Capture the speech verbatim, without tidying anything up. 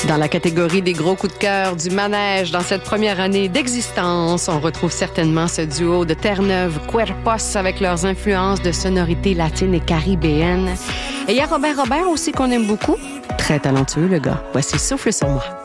Dans la catégorie des gros coups de cœur du manège dans cette première année d'existence, on retrouve certainement ce duo de Terre-Neuve, Cuerpos, avec leurs influences de sonorités latines et caribéennes. Et il y a Robert Robert aussi qu'on aime beaucoup. Très talentueux, le gars. Voici Souffle sur moi.